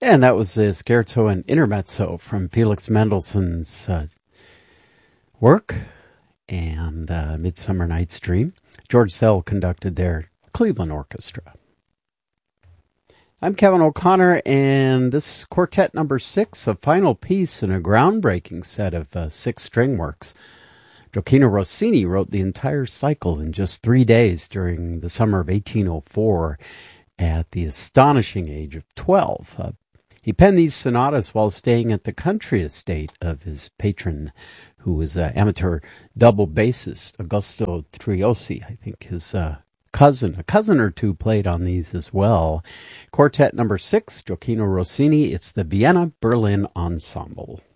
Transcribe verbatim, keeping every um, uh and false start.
And that was the Scherzo and Intermezzo from Felix Mendelssohn's uh, work and uh, Midsummer Night's Dream. George Szell conducted their Cleveland Orchestra. I'm Kevin O'Connor, and this is quartet number six, a final piece in a groundbreaking set of uh, six string works. Gioachino Rossini wrote the entire cycle in just three days during the summer of eighteen oh four at the astonishing age of twelve. Uh, he penned these sonatas while staying at the country estate of his patron, who was an amateur double bassist, Augusto Triosi. I think his uh, cousin, a cousin or two played on these as well. Quartet number six, Gioachino Rossini. It's the Vienna Berlin Ensemble.